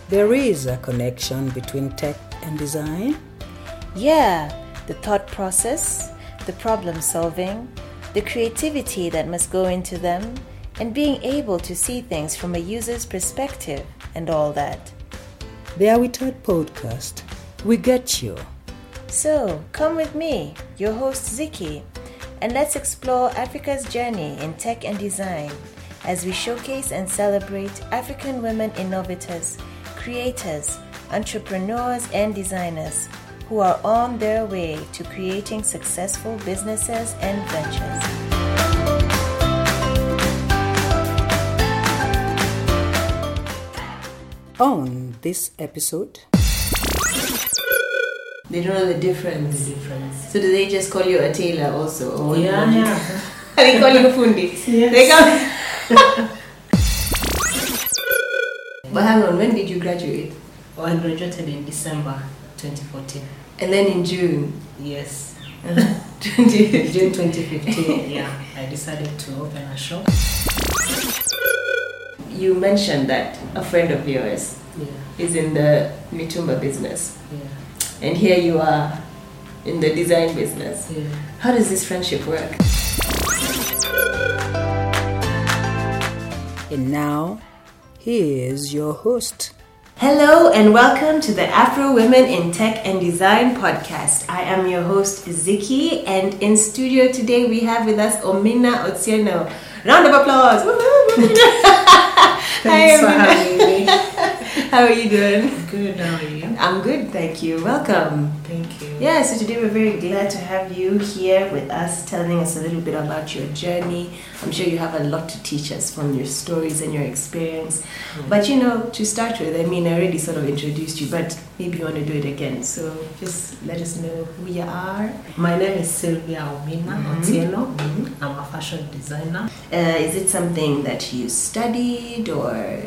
There is a connection between tech and design. Yeah, the thought process, the problem solving, the creativity that must go into them, and being able to see things from a user's perspective and all that. The Are We Taught podcast. We get you. So, come with me, your host Ziki, and let's explore Africa's journey in tech and design as we showcase and celebrate African women innovators, creators, entrepreneurs, and designers who are on their way to creating successful businesses and ventures. On this episode, They don't know the difference. So do they just call you a tailor also? Or Yeah. they call you Fundi? Yes. They call... But hang on, when did you graduate? Oh, I graduated in December 2014. And then in June? Yes. 2015. June 2015, yeah. I decided to open a shop. You mentioned that a friend of yours Yeah. is in the mitumba business. Yeah. And here you are in the design business. Yeah. How does this friendship work? and now, here's your host. Hello and welcome to the Afro Women in Tech and Design podcast. I am your host Ziki, and in studio today we have with us Omina Otieno. Round of applause! Thanks for having me. How are you doing? Good, how are you? I'm good, thank you. Welcome. Thank you. Yeah, so today we're very glad to have you here with us, telling us a little bit about your journey. I'm sure you have a lot to teach us from your stories and your experience. But you know, to start with, I mean, I already sort of introduced you, but maybe you want to do it again. So just let us know who you are. My name is Sylvia Omina Otieno. I'm a fashion designer. Is it something that you studied, or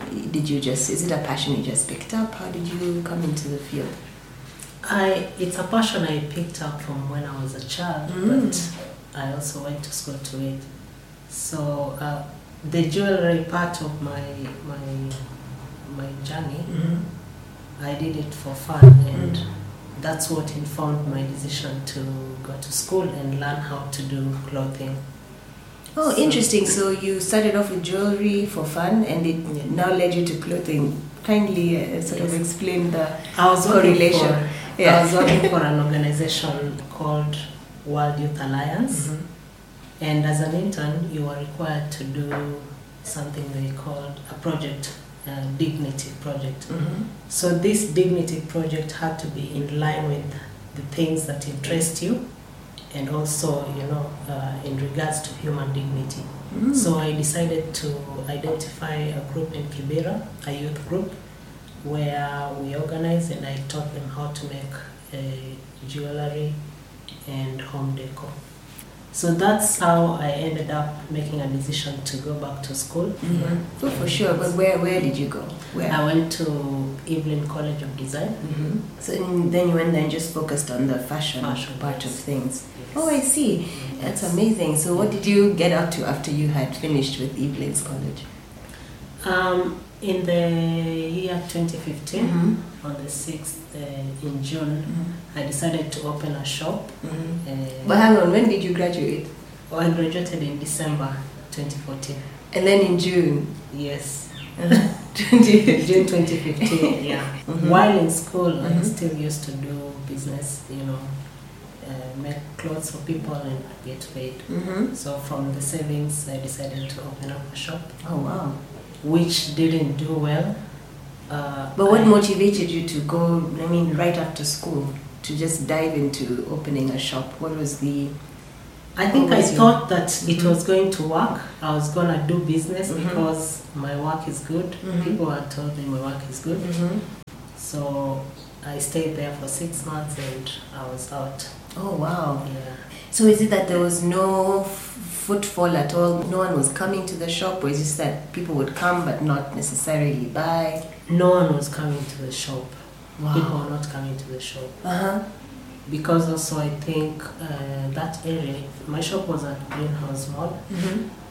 is it a passion you just picked up? How did you come into the field? It's a passion I picked up from when I was a child, but I also went to school to it. So the jewelry part of my journey, I did it for fun, and that's what informed my decision to go to school and learn how to do clothing. Oh, interesting. So you started off with jewelry for fun, and it now led you to clothing. Kindly sort of explain the correlation. I was working for an organization called World Youth Alliance, and as an intern, you were required to do something they called a project, a dignity project. So this dignity project had to be in line with the things that interest you, and also, in regards to human dignity. So I decided to identify a group in Kibera, a youth group, where we organized, and I taught them how to make jewelry and home decor. So that's how I ended up making a decision to go back to school. Oh, for sure. But where did you go? Where? I went to Evelyn College of Design. So then you went there and just focused on the fashion part of things. Yes. Oh, I see. That's amazing. So what did you get up to after you had finished with Evelyn's College? In the year 2015, on the 6th in June, I decided to open a shop. But hang on, when did you graduate? I graduated in December 2014. And then in June? Yes. 2015. June 2015, yeah. While in school, I still used to do business, make clothes for people and get paid. So from the savings, I decided to open up a shop. Oh, wow. Which didn't do well. But what motivated you to go, right after school, to just dive into opening a shop? What was the... I think I thought that it was going to work. I was going to do business because my work is good. People had told me my work is good. So I stayed there for 6 months and I was out. Oh, wow. Yeah. So is it that there was no footfall at all? No one was coming to the shop, or is it just that people would come but not necessarily buy? No one was coming to the shop. Wow. People were not coming to the shop. Because also I think that area, my shop was at Greenhouse Mall.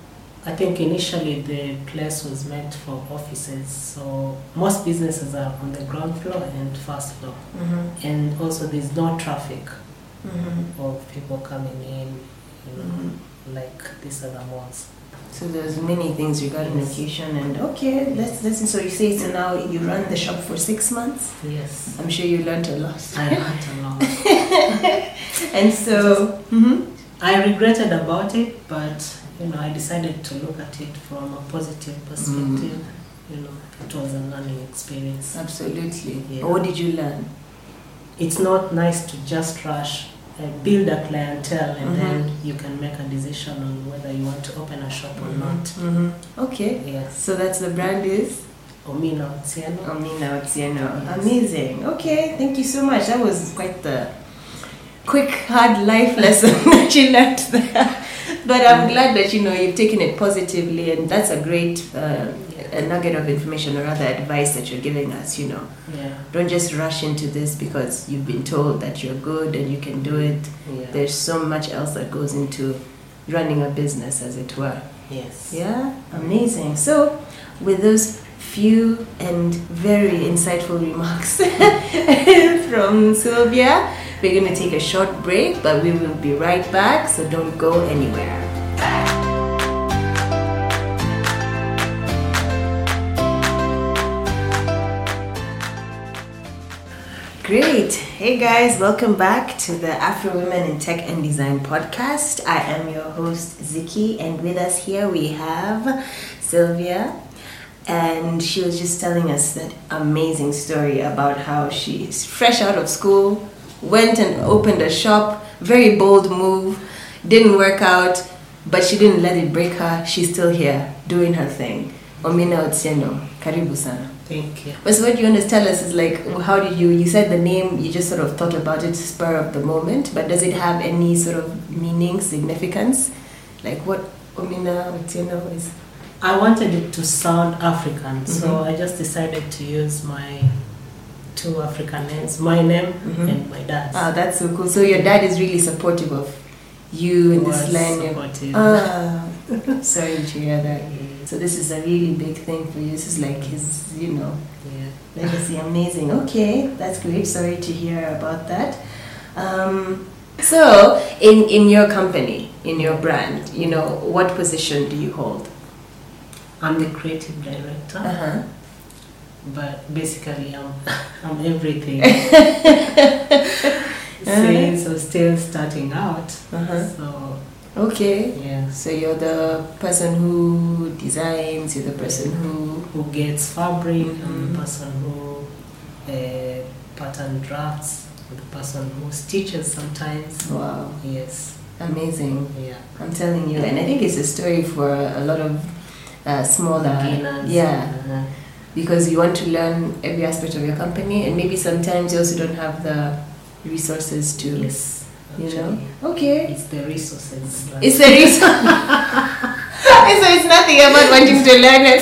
I think initially the place was meant for offices, so most businesses are on the ground floor and first floor. And also there's no traffic of people coming in, like these other malls. So there's many things regarding location and okay, let's listen. So you say so now you run the shop for 6 months? Yes. I'm sure you learned a lot. I learned a lot. And so I regretted about it, but I decided to look at it from a positive perspective. It was a learning experience. Absolutely. Yeah. What did you learn? It's not nice to just rush and build a clientele and then you can make a decision on whether you want to open a shop or not. Okay. Yes. So that's the brand is? Omina Otieno. Omina Otieno. Yes. Amazing. Okay, thank you so much. That was quite the quick, hard life lesson that you learned there. But I'm glad that you've taken it positively, and that's a great a nugget of information or rather advice that you're giving us. Yeah. Don't just rush into this because you've been told that you're good and you can do it. Yeah. There's so much else that goes into running a business, as it were. Yes. Yeah, amazing. So, with those few and very insightful remarks from Sylvia, we're going to take a short break, but we will be right back, so don't go anywhere. Great. Hey guys, welcome back to the Afro Women in Tech and Design podcast. I am your host, Ziki, and with us here we have Sylvia. And she was just telling us that amazing story about how she's fresh out of school, went and opened a shop, very bold move, didn't work out, but she didn't let it break her. She's still here, doing her thing. Omina Otieno, karibu sana. Thank you. But so what you want to tell us is like, how did you said the name, you just sort of thought about it spur of the moment, but does it have any sort of meaning, significance? Like what Omina Otieno is? I wanted it to sound African, so I just decided to use my 2 African names, my name and my dad's. Ah, that's so cool. So your dad is really supportive of you in this line. Supportive. Sorry to hear that. So this is a really big thing for you. This is like his, legacy. Amazing. Okay, that's great. Sorry to hear about that. So in your company, in your brand, what position do you hold? I'm the creative director, but basically I'm everything. Since I'm still starting out, so okay. Yeah. So you're the person who designs. You're the person who gets fabric. I'm the person who pattern drafts. I'm the person who stitches sometimes. Wow. Yes. Amazing. Yeah. I'm telling you, and I think it's a story for a lot of smaller beginners. Yeah. Because you want to learn every aspect of your company, and maybe sometimes you also don't have the resources to. Yes. Actually, Okay. It's the resources. It's the resource. So it's nothing about wanting to learn it.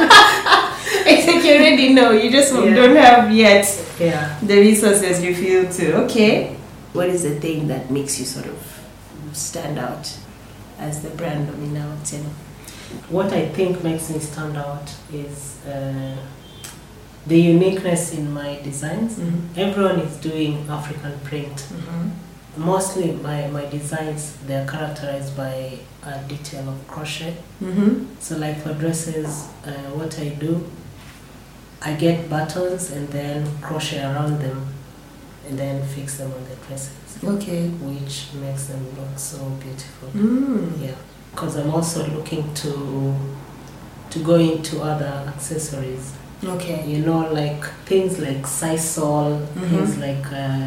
It's like you already know. You just don't have yet the resources you feel to. Okay. What is the thing that makes you sort of stand out as the brand Omina Otieno? What I think makes me stand out is the uniqueness in my designs. Everyone is doing African print. Mostly my designs, they're characterized by a detail of crochet. So like for dresses, what I do, I get buttons and then crochet around them and then fix them on the dresses. Okay. Which makes them look so beautiful. Yeah. Because I'm also looking to go into other accessories. Okay. Like things like sisal, things like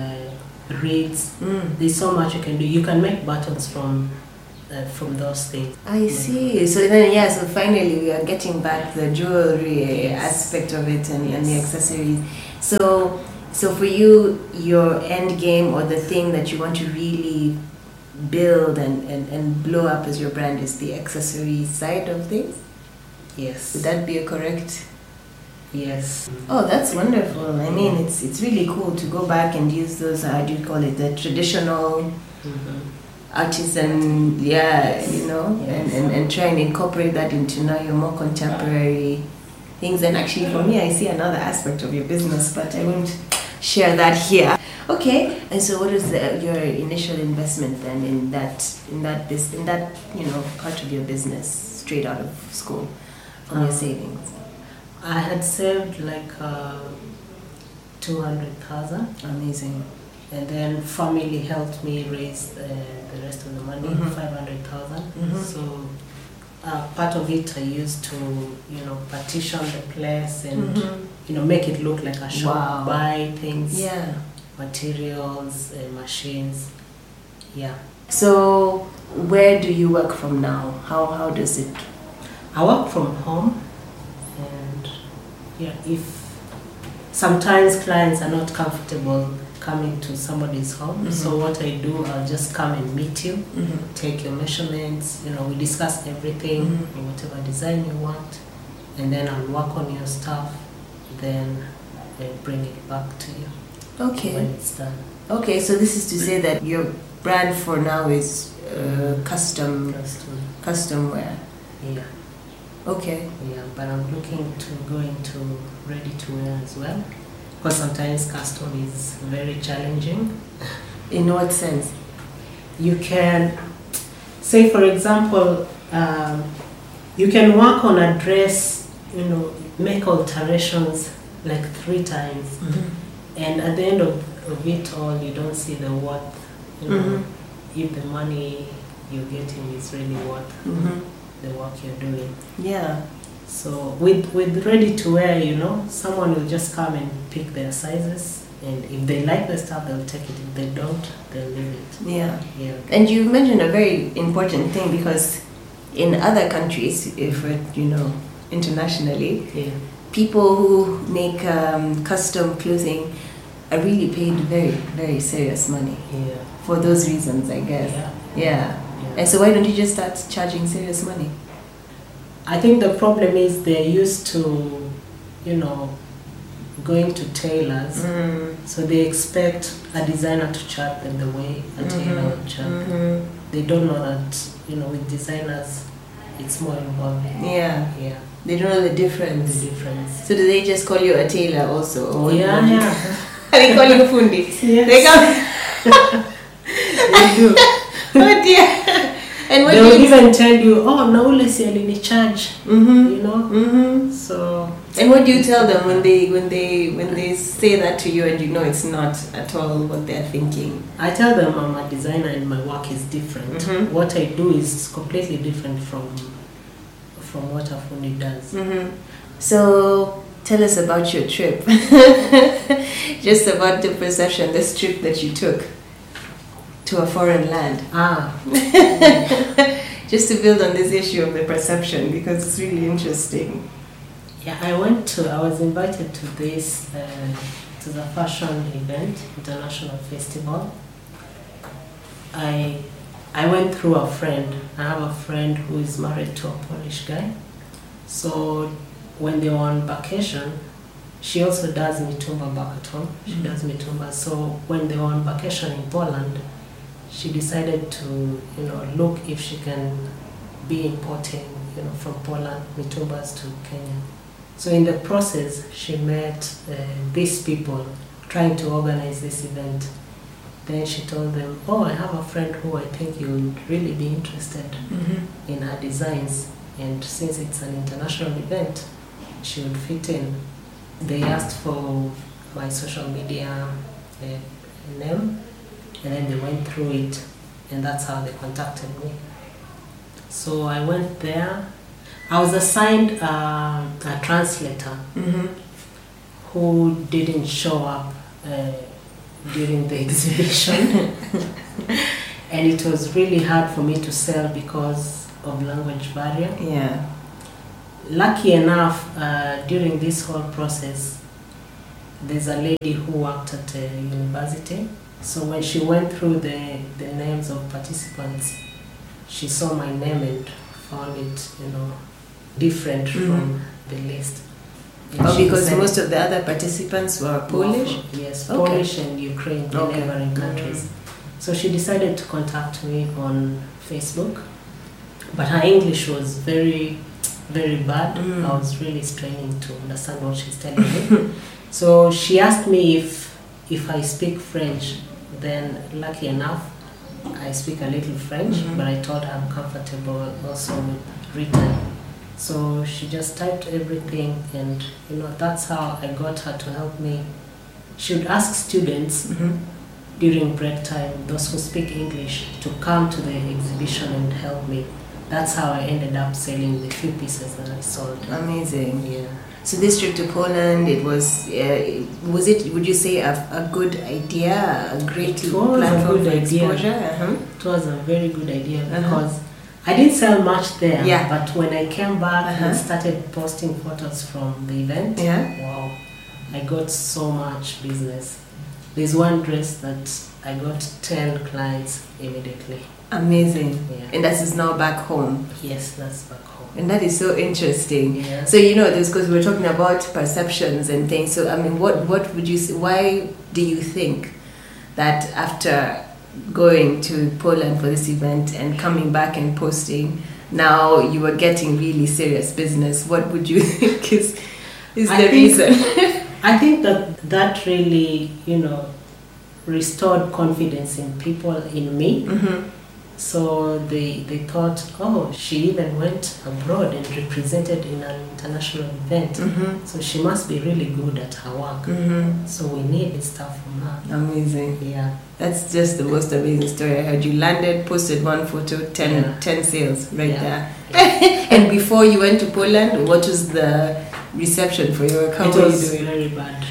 reeds. There's so much you can do. You can make buttons from those things. I see. So then, so finally we are getting back the jewelry aspect of it and the accessories. So for you, your end game or the thing that you want to really build and blow up as your brand is the accessory side of things? Yes. Would that be a correct? Yes. Oh, that's wonderful. I mean, it's really cool to go back and use those, how do you call it, the traditional artisan, and try and incorporate that into now your more contemporary things. And actually, for me, I see another aspect of your business, but I won't share that here. Okay, and so what is your initial investment then in that part of your business straight out of school from your savings? I had saved like 200,000. Amazing. And then family helped me raise the rest of the money, 500,000. So part of it I used to, partition the place and, make it look like a shop. Wow. Buy things, materials, machines. Yeah. So where do you work from now? How does it? I work from home, and if sometimes clients are not comfortable coming to somebody's home, so what I do, I'll just come and meet you, take your measurements, we discuss everything, whatever design you want, and then I'll work on your stuff, then bring it back to you. Okay. When it's done. Okay, so this is to say that your brand for now is custom wear. Yeah. Okay. Yeah, but I'm looking to go into ready to wear as well, because sometimes custom is very challenging. In what sense? You can say, for example, you can work on a dress, make alterations like 3 times, and at the end of it all, you don't see the worth, if the money you're getting is really worth the work you're doing. Yeah. So with ready to wear, someone will just come and pick their sizes, and if they like the stuff, they'll take it. If they don't, they'll leave it. Yeah. Yeah. And you mentioned a very important thing, because in other countries, if we're, internationally, people who make custom clothing are really paid very, very serious money. Yeah. For those reasons, I guess. Yeah. And so why don't you just start charging serious money? I think the problem is they're used to, going to tailors. So they expect a designer to charge them the way a tailor would charge them. They don't know that, with designers, it's more involved. Yeah. Yeah. They don't know the difference. So do they just call you a tailor also? Or they call you fundi? Yes. They come. They do. Oh dear. And they will even tell you, naule si alini charge, So. And what do you tell them when they say that to you, and it's not at all what they're thinking? I tell them I'm a designer and my work is different. What I do is completely different from what a fundi does. So tell us about your trip. Just about the perception, this trip that you took to a foreign land. Just to build on this issue of the perception, because it's really interesting. Yeah, I was invited to this, to the fashion event, international festival. I went through a friend. I have a friend who is married to a Polish guy. So when they were on vacation, she also does mitumba back at home. She does mitumba. So when they were on vacation in Poland, she decided to, look if she can be importing, from Poland mitumbas to Kenya. So in the process, she met these people trying to organize this event. Then she told them, I have a friend who I think you would really be interested in her designs. And since it's an international event, she would fit in. They asked for my social media name, and then they went through it, and that's how they contacted me. So I went there. I was assigned a translator who didn't show up during the exhibition. And it was really hard for me to sell because of language barrier. Yeah. Lucky enough, during this whole process, there's a lady who worked at a university. So when she went through the names of participants, she saw my name and found it, different from the list. Because most of the other participants were Polish? Yes, Polish and Ukraine, the neighboring countries. So she decided to contact me on Facebook, but her English was very, very bad. I was really straining to understand what she's telling me. So she asked me if I speak French. Then, lucky enough, I speak a little French, but I told her I'm comfortable also with written. So she just typed everything, and that's how I got her to help me. She would ask students during break time, those who speak English, to come to the exhibition and help me. That's how I ended up selling the few pieces that I sold. Amazing. Yeah. So this trip to Poland, it was it, would you say, a good idea, a great platform for exposure? It was a very good idea because I didn't sell much there, but when I came back and started posting photos from the event, wow, I got so much business. There's one dress that I got 10 clients immediately. Amazing. Yeah. And that is now back home. Yes, that's back home. And that is so interesting. Yeah. So this, because we're talking about perceptions and things. So I mean, what would you say? Why do you think that after going to Poland for this event and coming back and posting, now you are getting really serious business? What would you think is the reason? I think that really restored confidence in people, in me. So they thought, oh, she even went abroad and represented in an international event. So she must be really good at her work. So we need stuff from her. Amazing. Yeah. That's just the most amazing story I heard. You landed, posted one photo, 10 sales right there. Yeah. And before you went to Poland, what was the reception for your account? It was very bad.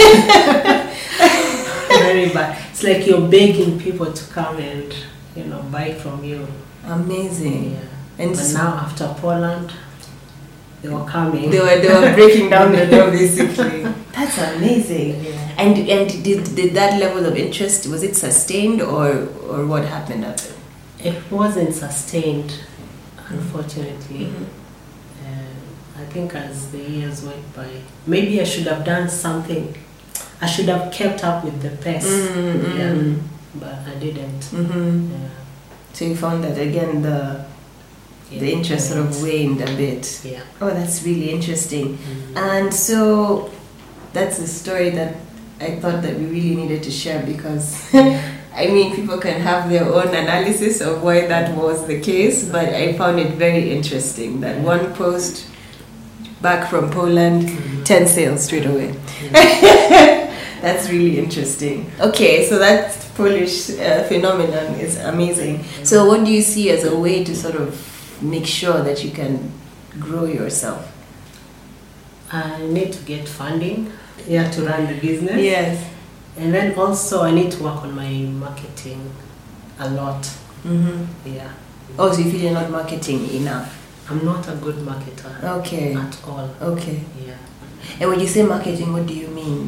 Very bad. It's like you're begging people to come and buy from you. Amazing. Yeah. But now after Poland, they were coming. They were breaking down the door basically. That's amazing. Yeah. And did that level of interest, was it sustained or what happened after? It wasn't sustained, unfortunately. I think as the years went by, maybe I should have done something. I should have kept up with the pace. Yeah. But I didn't. Yeah. So you found that again the interest sort of waned a bit. Yeah. Oh, that's really interesting. And so that's a story that I thought that we really needed to share because I mean, people can have their own analysis of why that was the case, but I found it very interesting that one post back from Poland, 10 sales straight away. That's really interesting. Okay, so that Polish phenomenon is amazing. So what do you see as a way to sort of make sure that you can grow yourself? I need to get funding to run the business. Yes. And then also I need to work on my marketing a lot. Yeah. Oh, so you feel you're not marketing enough? I'm not a good marketer. Okay. At all. Okay. Yeah. And when you say marketing, what do you mean?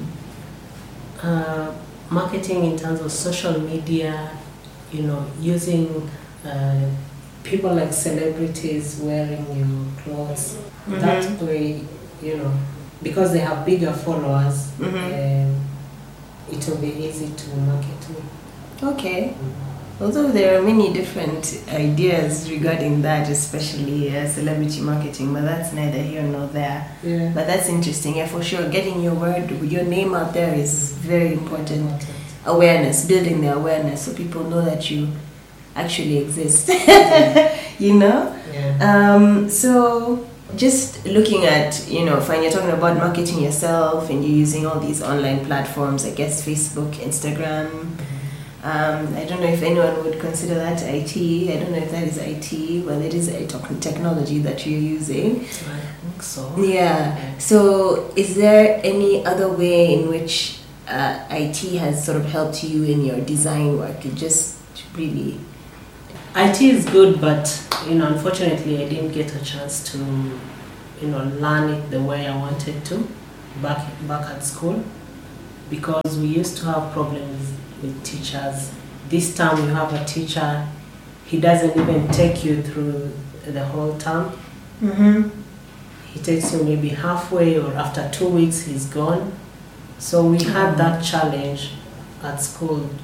Marketing in terms of social media, using people like celebrities wearing your clothes. That way, because they have bigger followers, it will be easy to market me. Okay. Although there are many different ideas regarding that, especially celebrity marketing, but that's neither here nor there. Yeah. But that's interesting. Yeah, for sure. Getting your name out there is very important. Awareness, building the awareness so people know that you actually exist. Yeah. So just looking at, fine, you're talking about marketing yourself and you're using all these online platforms, I guess Facebook, Instagram. I don't know if anyone would consider that IT. I don't know if that is IT, but it is a technology that you're using. I think so. Yeah. So is there any other way in which IT has sort of helped you in your design work? It just really... IT is good, but unfortunately I didn't get a chance to learn it the way I wanted to back at school, because we used to have problems with teachers. This term you have a teacher, he doesn't even take you through the whole term. He takes you maybe halfway, or after 2 weeks he's gone. So we had that challenge at school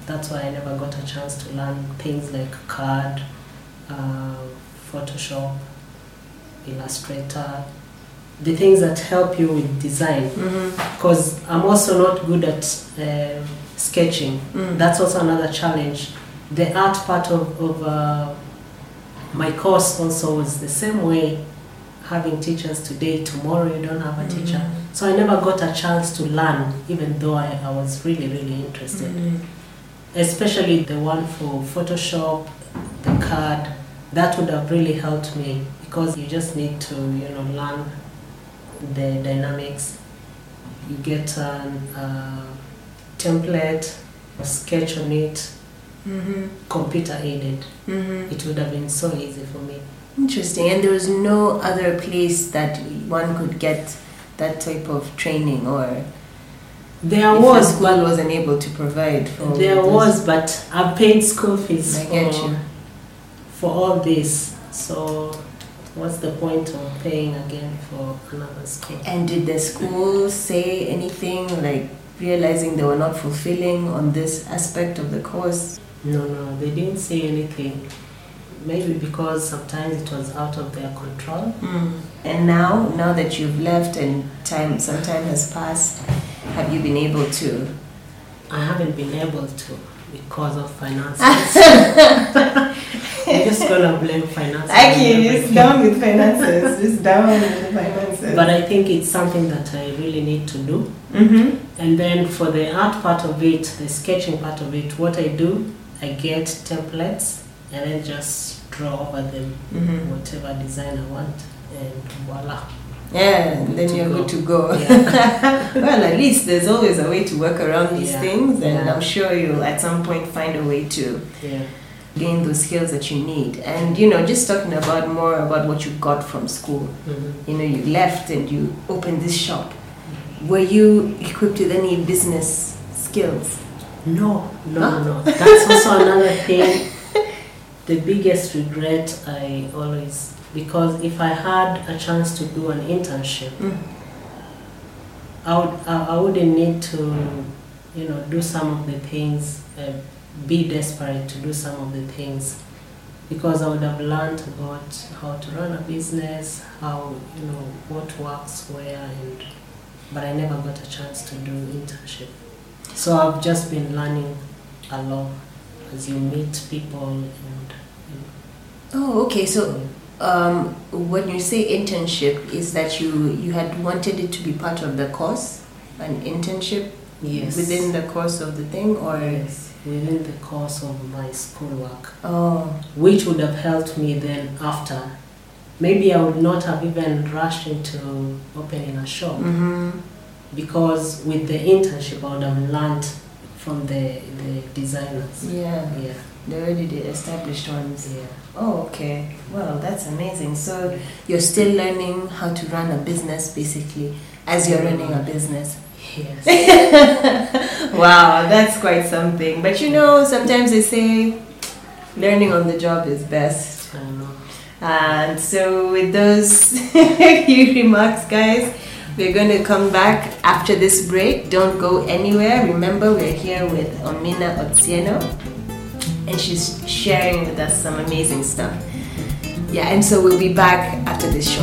that's why I never got a chance to learn things like CAD, Photoshop, Illustrator, the things that help you with design. Because I'm also not good at sketching. That's also another challenge. The art part of my course also was the same way. Having teachers today, tomorrow you don't have a teacher. So I never got a chance to learn, even though I was really, really interested. Especially the one for Photoshop, the CAD, that would have really helped me, because you just need to, learn the dynamics. You get a template, a sketch on it, computer aided. It would have been so easy for me. Interesting. And there was no other place that one could get that type of training, or there if was, the school wasn't able to provide for there was, but I paid school fees for all this. So what's the point of paying again for another school? And did the school say anything, like realizing they were not fulfilling on this aspect of the course? No, they didn't say anything. Maybe because sometimes it was out of their control. And now that you've left and some time has passed, have you been able to? I haven't been able to because of finances. I'm just gonna blame finances. Just down with finances. Just down with the finances. But I think it's something that I really need to do. And then for the art part of it, the sketching part of it, what I do, I get templates and then just draw over them whatever design I want, and voila. Yeah, and then you're good to go. Yeah. Well, at least there's always a way to work around these things, and I'm sure you'll at some point find a way to gain those skills that you need. And just talking more about what you got from school. You left and you opened this shop. Were you equipped with any business skills? No. That's also another thing. The biggest regret because if I had a chance to do an internship, I wouldn't need to, do some of the things, be desperate to do some of the things, because I would have learned about how to run a business, how, what works where, but I never got a chance to do internship. So I've just been learning along as you meet people and. Oh, okay. So when you say internship, is that you had wanted it to be part of the course, an internship? Yes. Within the course of the thing, or? Yes, within the course of my schoolwork. Oh. Which would have helped me then after. Maybe I would not have even rushed into opening a shop. Because with the internship I would have learned from the designers. Yeah. They're already the established ones. Yeah. Oh, okay. Well, that's amazing. So you're still learning how to run a business, basically, as you're running a business. Yes. Wow, that's quite something. But sometimes they say learning on the job is best. I know. And so with those few remarks, guys, we're going to come back after this break. Don't go anywhere. Remember, we're here with Omina Otieno, and she's sharing with us some amazing stuff. Yeah, and so we'll be back after this short